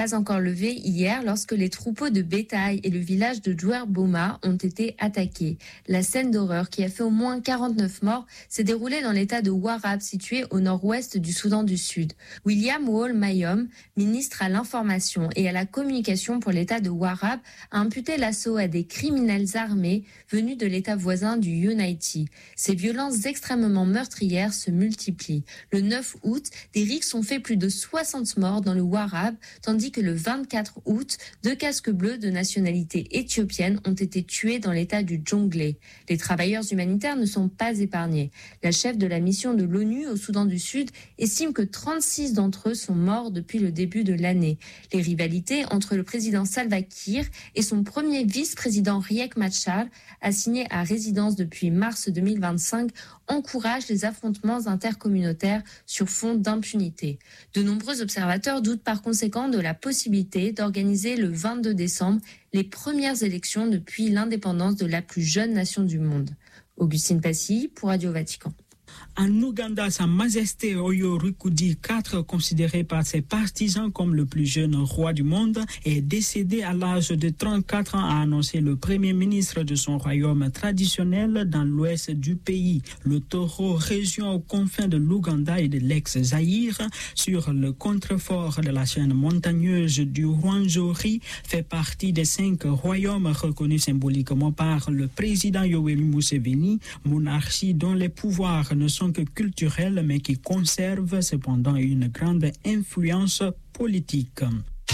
Pas encore levé hier lorsque les troupeaux de bétail et le village de Djouer-Bouma ont été attaqués. La scène d'horreur qui a fait au moins 49 morts s'est déroulée dans l'état de Warab, situé au nord-ouest du Soudan du Sud. William Wall Mayom, ministre à l'information et à la communication pour l'état de Warab, a imputé l'assaut à des criminels armés venus de l'état voisin du Unity. Ces violences extrêmement meurtrières se multiplient. Le 9 août, des rixes ont fait plus de 60 morts dans le Warab, tandis que le 24 août, 2 casques bleus de nationalité éthiopienne ont été tués dans l'état du Djonglé. Les travailleurs humanitaires ne sont pas épargnés. La chef de la mission de l'ONU au Soudan du Sud estime que 36 d'entre eux sont morts depuis le début de l'année. Les rivalités entre le président Salva Kiir et son premier vice-président Riek Machar, assigné à résidence depuis mars 2025, encouragent les affrontements intercommunautaires sur fond d'impunité. De nombreux observateurs doutent par conséquent de la possibilité d'organiser le 22 décembre les premières élections depuis l'indépendance de la plus jeune nation du monde. Augustine Passy pour Radio Vatican. En Ouganda, Sa Majesté Oyo Rukudi IV, considéré par ses partisans comme le plus jeune roi du monde, est décédé à l'âge de 34 ans, a annoncé le premier ministre de son royaume traditionnel dans l'ouest du pays. Le Toro, région aux confins de l'Ouganda et de l'ex-Zaïre, sur le contrefort de la chaîne montagneuse du Rwenzori, fait partie des 5 royaumes reconnus symboliquement par le président Yoweri Museveni, monarchie dont les pouvoirs ne sont que culturels mais qui conservent cependant une grande influence politique.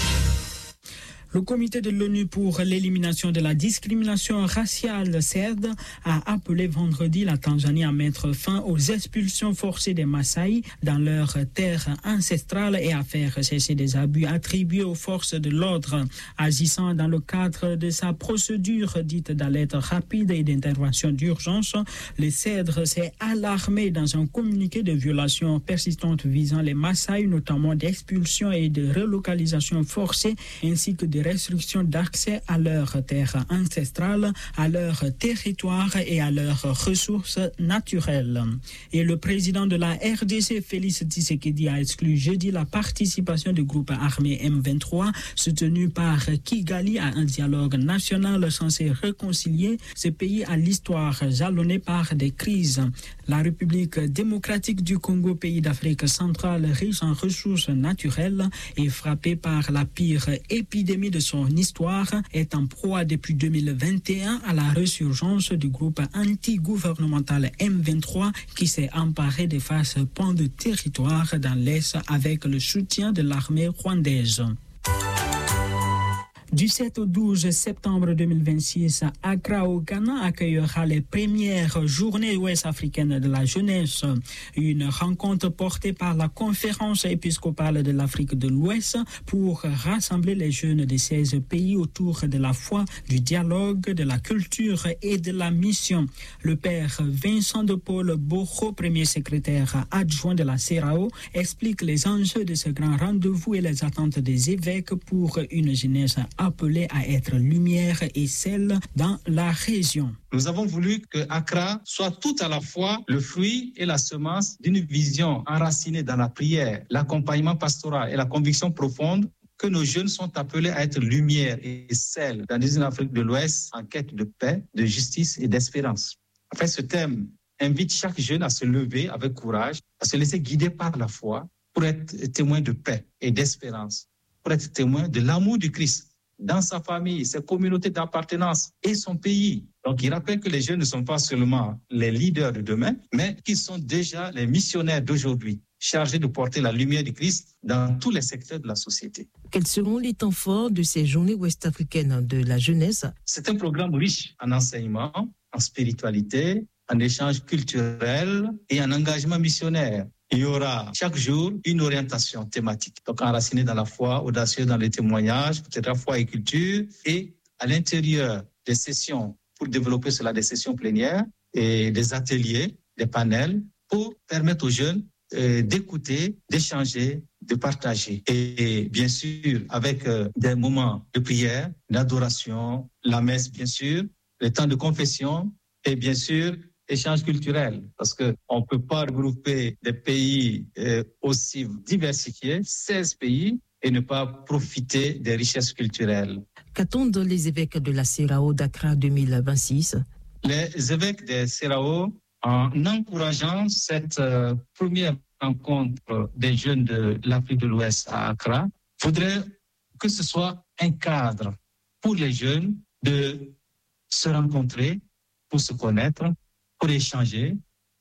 Le comité de l'ONU pour l'élimination de la discrimination raciale, CERD, a appelé vendredi la Tanzanie à mettre fin aux expulsions forcées des Maasai dans leur terre ancestrale et à faire cesser des abus attribués aux forces de l'ordre. Agissant dans le cadre de sa procédure dite d'alerte rapide et d'intervention d'urgence, le CEDR s'est alarmé dans un communiqué de violations persistantes visant les Maasai, notamment d'expulsion et de relocalisation forcée, ainsi que de restrictions d'accès à leur terre ancestrale, à leur territoire et à leurs ressources naturelles. Et le président de la RDC, Félix Tshisekedi, a exclu jeudi la participation du groupe armé M23 soutenu par Kigali à un dialogue national censé réconcilier ce pays à l'histoire jalonnée par des crises. La République démocratique du Congo, pays d'Afrique centrale riche en ressources naturelles et frappée par la pire épidémie de son histoire, est en proie depuis 2021 à la résurgence du groupe anti-gouvernemental M23 qui s'est emparé des vastes pans de territoire dans l'Est avec le soutien de l'armée rwandaise. Du 7 au 12 septembre 2026, Accra au Ghana accueillera les premières journées ouest-africaines de la jeunesse. Une rencontre portée par la conférence épiscopale de l'Afrique de l'Ouest pour rassembler les jeunes de 16 pays autour de la foi, du dialogue, de la culture et de la mission. Le père Vincent de Paul Boro, premier secrétaire adjoint de la CERAO, explique les enjeux de ce grand rendez-vous et les attentes des évêques pour une jeunesse appelée à être lumière et sel dans la région. Nous avons voulu que Accra soit tout à la fois le fruit et la semence d'une vision enracinée dans la prière, l'accompagnement pastoral et la conviction profonde que nos jeunes sont appelés à être lumière et sel dans une Afrique de l'Ouest en quête de paix, de justice et d'espérance. En fait, ce thème invite chaque jeune à se lever avec courage, à se laisser guider par la foi pour être témoin de paix et d'espérance, pour être témoin de l'amour du Christ dans sa famille, ses communautés d'appartenance et son pays. Donc, il rappelle que les jeunes ne sont pas seulement les leaders de demain, mais qu'ils sont déjà les missionnaires d'aujourd'hui, chargés de porter la lumière du Christ dans tous les secteurs de la société. Quels seront les temps forts de ces journées ouest-africaines de la jeunesse? C'est un programme riche en enseignement, en spiritualité, en échange culturel et en engagement missionnaire. Il y aura chaque jour une orientation thématique, donc enracinée dans la foi, audacieuse dans les témoignages, peut-être la foi et culture, et à l'intérieur des sessions pour développer cela, des sessions plénières et des ateliers, des panels, pour permettre aux jeunes d'écouter, d'échanger, de partager. Et bien sûr, avec des moments de prière, d'adoration, la messe bien sûr, les temps de confession et bien sûr, échange culturel, parce qu'on ne peut pas regrouper des pays aussi diversifiés, 16 pays, et ne pas profiter des richesses culturelles. Qu'attendent les évêques de la CERAO d'Accra 2026? Les évêques de CERAO, en encourageant cette première rencontre des jeunes de l'Afrique de l'Ouest à Accra, voudraient que ce soit un cadre pour les jeunes de se rencontrer, pour se connaître, pour échanger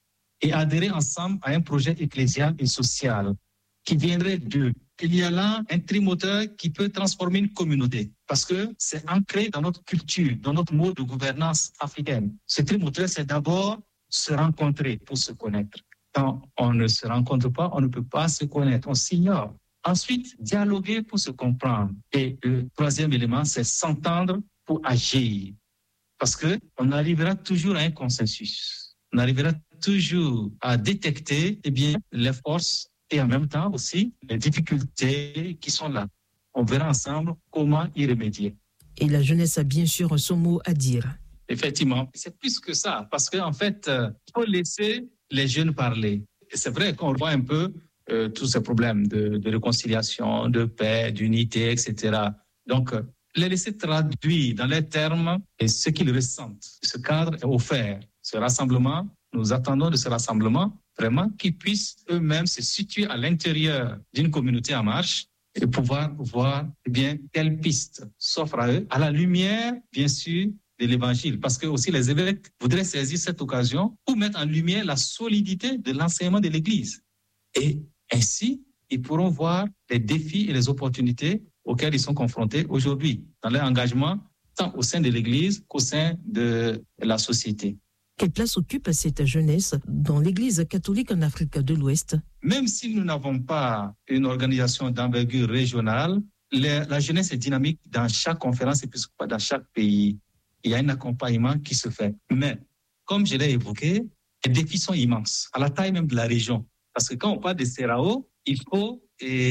et adhérer ensemble à un projet ecclésial et social qui viendrait d'eux. Il y a là un trimoteur qui peut transformer une communauté parce que c'est ancré dans notre culture, dans notre mode de gouvernance africaine. Ce trimoteur, c'est d'abord se rencontrer pour se connaître. Quand on ne se rencontre pas, on ne peut pas se connaître, on s'ignore. Ensuite, dialoguer pour se comprendre. Et le troisième élément, c'est s'entendre pour agir. Parce qu'on arrivera toujours à un consensus. On arrivera toujours à détecter les forces et en même temps aussi les difficultés qui sont là. On verra ensemble comment y remédier. Et la jeunesse a bien sûr son mot à dire. Effectivement, c'est plus que ça. Parce qu'en fait, il faut laisser les jeunes parler. Et c'est vrai qu'on voit un peu tous ces problèmes de réconciliation, de paix, d'unité, etc. Donc, les laisser traduire dans les termes et ce qu'ils ressentent. Ce cadre est offert. Ce rassemblement, nous attendons de ce rassemblement vraiment qu'ils puissent eux-mêmes se situer à l'intérieur d'une communauté en marche et pouvoir voir quelles pistes s'offrent à eux, à la lumière, bien sûr, de l'Évangile. Parce que aussi les évêques voudraient saisir cette occasion pour mettre en lumière la solidité de l'enseignement de l'Église. Et ainsi, ils pourront voir les défis et les opportunités auxquels ils sont confrontés aujourd'hui dans leur engagement, tant au sein de l'Église qu'au sein de la société. Quelle place occupe cette jeunesse dans l'Église catholique en Afrique de l'Ouest? Même si nous n'avons pas une organisation d'envergure régionale, la jeunesse est dynamique dans chaque conférence épiscopale, dans chaque pays. Il y a un accompagnement qui se fait. Mais, comme je l'ai évoqué, les défis sont immenses, à la taille même de la région. Parce que quand on parle de CERAO, il faut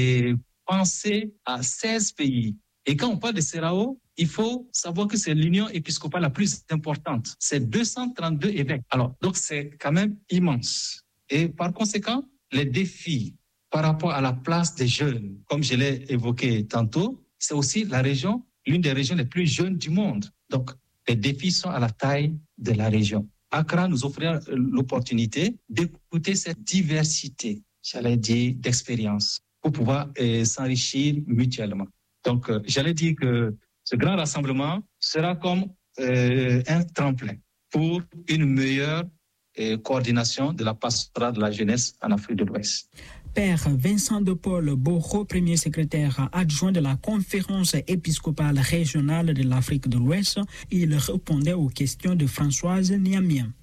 penser à 16 pays. Et quand on parle de CERAO, il faut savoir que c'est l'union épiscopale la plus importante. C'est 232 évêques. Alors, donc c'est quand même immense. Et par conséquent, les défis par rapport à la place des jeunes, comme je l'ai évoqué tantôt, c'est aussi la région, l'une des régions les plus jeunes du monde. Donc, les défis sont à la taille de la région. Accra nous offre l'opportunité d'écouter cette diversité, j'allais dire, d'expériences pour pouvoir s'enrichir mutuellement. Donc, j'allais dire que ce grand rassemblement sera comme un tremplin pour une meilleure coordination de la pastorale de la jeunesse en Afrique de l'Ouest. Père Vincent de Paul Boro, premier secrétaire adjoint de la conférence épiscopale régionale de l'Afrique de l'Ouest, il répondait aux questions de Françoise Niamien.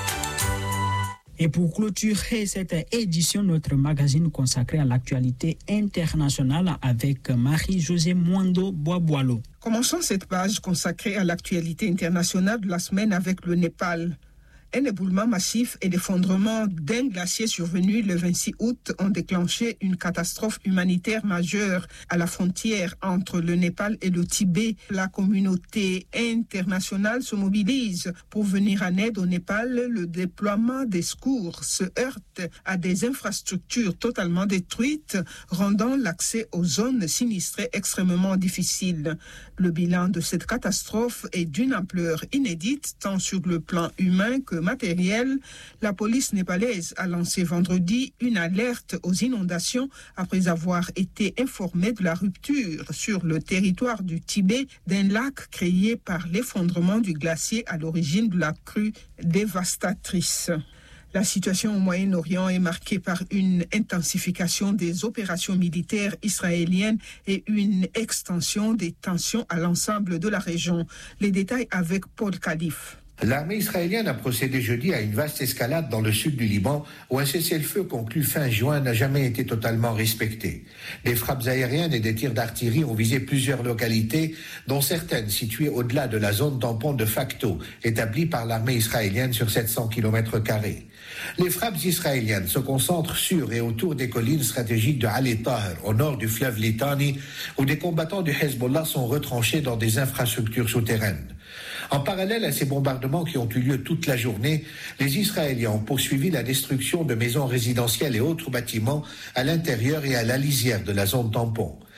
Et pour clôturer cette édition, notre magazine consacré à l'actualité internationale avec Marie-Josée Mwando Boaboalo. Commençons cette page consacrée à l'actualité internationale de la semaine avec le Népal. Un éboulement massif et l'effondrement d'un glacier survenu le 26 août ont déclenché une catastrophe humanitaire majeure à la frontière entre le Népal et le Tibet. La communauté internationale se mobilise pour venir en aide au Népal. Le déploiement des secours se heurte à des infrastructures totalement détruites, rendant l'accès aux zones sinistrées extrêmement difficile. Le bilan de cette catastrophe est d'une ampleur inédite, tant sur le plan humain que matériel. La police népalaise a lancé vendredi une alerte aux inondations après avoir été informée de la rupture sur le territoire du Tibet d'un lac créé par l'effondrement du glacier à l'origine de la crue dévastatrice. La situation au Moyen-Orient est marquée par une intensification des opérations militaires israéliennes et une extension des tensions à l'ensemble de la région. Les détails avec Paul Khalif. L'armée israélienne a procédé jeudi à une vaste escalade dans le sud du Liban où un cessez-le-feu conclu fin juin n'a jamais été totalement respecté. Des frappes aériennes et des tirs d'artillerie ont visé plusieurs localités, dont certaines situées au-delà de la zone tampon de facto établie par l'armée israélienne sur 700 km². Les frappes israéliennes se concentrent sur et autour des collines stratégiques de Ali Taher, au nord du fleuve Litani, où des combattants du Hezbollah sont retranchés dans des infrastructures souterraines. En parallèle à ces bombardements qui ont eu lieu toute la journée, les Israéliens ont poursuivi la destruction de maisons résidentielles et autres bâtiments à l'intérieur et à la lisière de la zone tampon.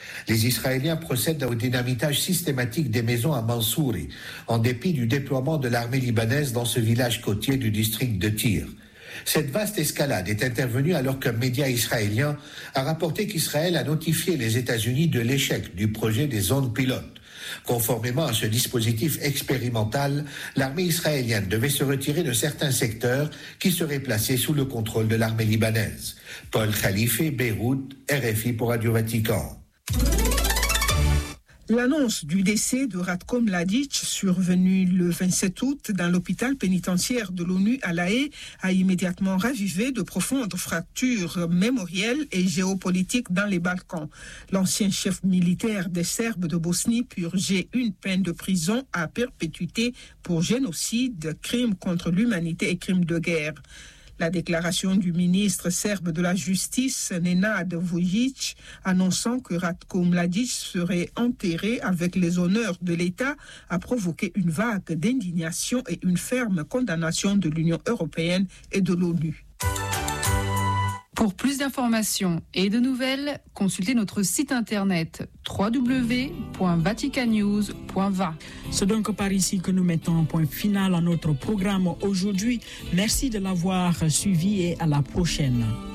Les Israéliens procèdent au dynamitage systématique des maisons à Mansouri, en dépit du déploiement de l'armée libanaise dans ce village côtier du district de Tyr. Cette vaste escalade est intervenue alors qu'un média israélien a rapporté qu'Israël a notifié les États-Unis de l'échec du projet des zones pilotes. Conformément à ce dispositif expérimental, l'armée israélienne devait se retirer de certains secteurs qui seraient placés sous le contrôle de l'armée libanaise. Paul Khalife, Beyrouth, RFI pour Radio Vatican. L'annonce du décès de Ratko Mladic, survenu le 27 août dans l'hôpital pénitentiaire de l'ONU à La Haye, a immédiatement ravivé de profondes fractures mémorielles et géopolitiques dans les Balkans. L'ancien chef militaire des Serbes de Bosnie purgeait une peine de prison à perpétuité pour génocide, crimes contre l'humanité et crimes de guerre. La déclaration du ministre serbe de la Justice, Nenad Vujic, annonçant que Ratko Mladic serait enterré avec les honneurs de l'État, a provoqué une vague d'indignation et une ferme condamnation de l'Union européenne et de l'ONU. Pour plus d'informations et de nouvelles, consultez notre site internet www.vaticanews.va. C'est donc par ici que nous mettons un point final à notre programme aujourd'hui. Merci de l'avoir suivi et à la prochaine.